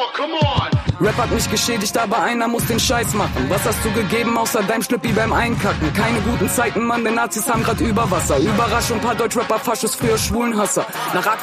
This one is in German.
Rap hat mich geschädigt, aber einer muss den Scheiß machen. Was hast du gegeben, außer deinem Schlüppi beim Einkacken? Keine guten Zeiten, Mann, denn Nazis haben grad Überwasser. Überraschung, paar Deutschrapper, Faschos, früher Schwulenhasser. Nach